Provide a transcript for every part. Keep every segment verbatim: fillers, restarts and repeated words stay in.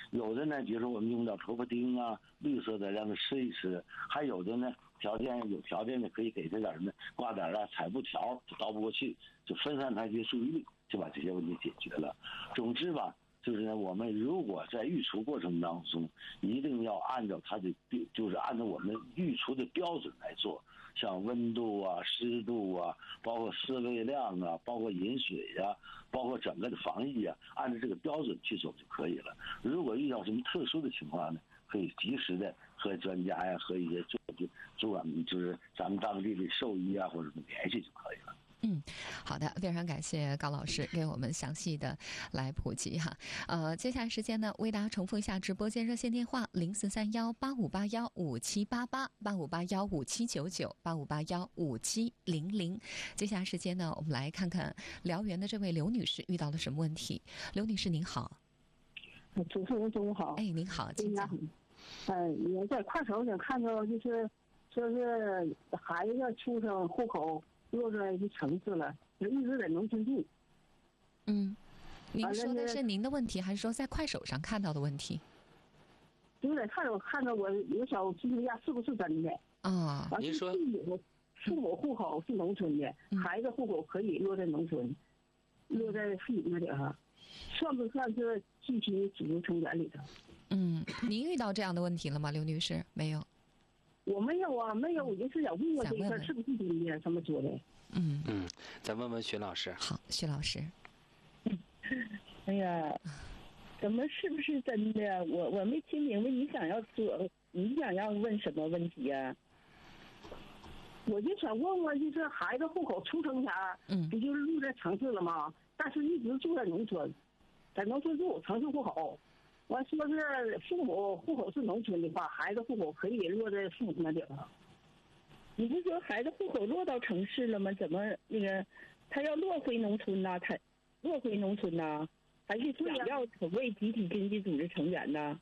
有的呢，比如说我们用到头发钉啊，绿色的让他吃一吃；还有的呢，条件有条件的可以给他点什么挂点啊彩布条，就倒不过去，就分散他一些注意力，就把这些问题解决了。总之吧，就是呢，我们如果在育雏过程当中，一定要按照它的，就是按照我们育雏的标准来做，像温度啊、湿度啊，包括饲喂量啊，包括饮水啊，包括整个的防疫啊，按照这个标准去走就可以了。如果遇到什么特殊的情况呢，可以及时的和专家呀、和一些做做我们就是咱们当地的兽医啊或者什么联系就可以了。 嗯，好的，非常感谢高老师给我们详细的来普及哈。呃，接下来时间呢，为大家重复一下直播间热线电话：零四三幺八五八幺五七八八、八五八幺五七九九、八五八幺五七零零。接下来时间呢，我们来看看辽源的这位刘女士遇到了什么问题。刘女士您好。 主持人中午好。 哎，您好，请讲。 嗯，我在快手上看到就是说是孩子出生户口落在一个城市了，一直在农村住。 嗯，您说的是您的问题，还是说在快手上看到的问题？ 就在快手看到我有小咨询一下是不是真的啊？ 您说父母户口是农村的， 嗯、 孩子户口可以落在农村，落在父母那点上，算不算是具体组织成员里头？ 嗯，您遇到这样的问题了吗，刘女士？没有。 我没有啊，没有，我就是想问问这个是不是真的，这么说的。 嗯嗯，再问问徐老师。 好，徐老师。 哎呀，怎么是不是真的？我我没听明白你想要说，你想要问什么问题呀、啊？ 我就想问问，就是孩子户口出生前， 嗯， 不就是住在城市了吗？但是一直住在农村，在农村住，城市户口。完说是父母户口是农村的话，孩子户口可以落在父母那地方。 你不说孩子户口落到城市了吗？怎么那个他要落回农村呢？他落回农村呢？还是想要成为集体经济组织成员呢？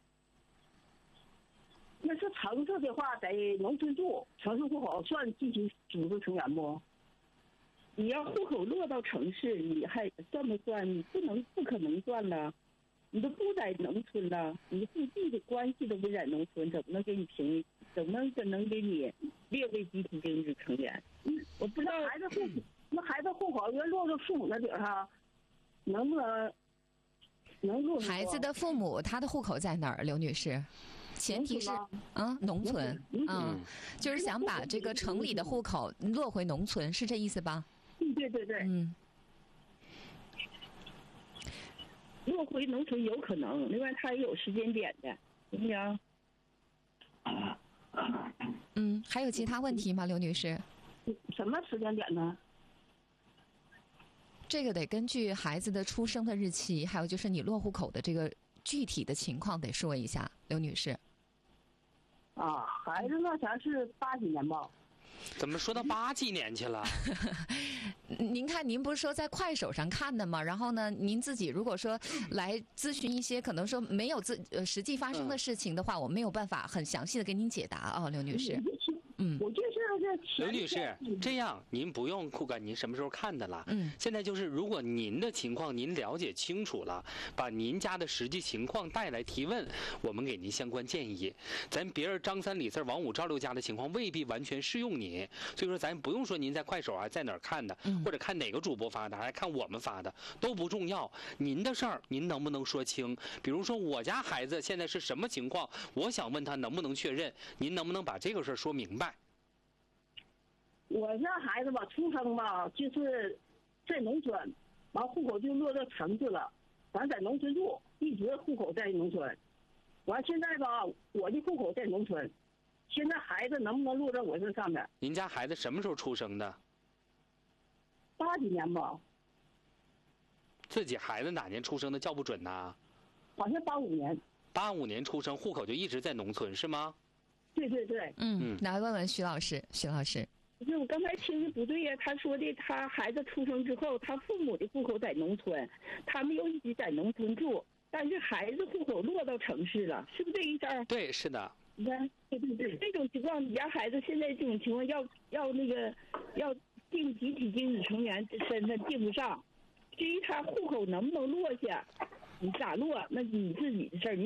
那是城市的话，在农村住，城市户口算集体组织成员不？ 你要户口落到城市，你还算不算？你不能，不可能算了。你都不在农村了，你父弟的关系都不在农村，怎么能给你评？怎么能怎能给你列为集体经济成员？ 嗯，我不知道孩子户，那孩子户口要落到父母那顶上，能不能能落？ 孩子的父母他的户口在哪儿？刘女士，前提是啊，农村，嗯，就是想把这个城里的户口落回农村，是这意思吧？ 对对对对， 嗯。 落回农村有可能，另外它也有时间点的，行不行？ 嗯，还有其他问题吗，刘女士？ 什么时间点呢？ 这个得根据孩子的出生的日期，还有就是你落户口的这个具体的情况得说一下，刘女士。 啊，孩子那前是八几年吧？ 怎么说到八几年去了？ 您看，您不是说在快手上看的吗？然后呢，您自己如果说来咨询一些可能说没有自呃实际发生的事情的话，嗯、我没有办法很详细的给您解答啊，刘女士。嗯， 我就是这刘女士，这样您不用哭管您什么时候看的了。 嗯， 现在就是如果您的情况您了解清楚了，把您家的实际情况带来提问，我们给您相关建议。咱别人张三李四王五赵六家的情况未必完全适用您，所以说咱不用说您在快手啊在哪儿看的， 嗯、 或者看哪个主播发的，还看我们发的都不重要。您的事儿您能不能说清？比如说我家孩子现在是什么情况，我想问他能不能确认，您能不能把这个事儿说明白？ 我家孩子吧，出生吧，就是在农村，完户口就落到城市了，完在农村住，一直户口在农村。完现在吧，我的户口在农村，现在孩子能不能落在我这上面？ 您家孩子什么时候出生的？ 八几年吧。 自己孩子哪年出生的叫不准呐？ 好像八五年。 八五年出生，户口就一直在农村是吗？ 对对对。 嗯，来问问徐老师，徐老师。 不是，我刚才听的不对呀。他说的，他孩子出生之后，他父母的户口在农村，他们又一直在农村住，但是孩子户口落到城市了，是不是这意思？ 对，是的。 你看，对对对，这种情况，你家孩子现在这种情况要要那个要定集体经济成员身份定不上，至于他户口能不能落下，你咋落，那你自己的事儿。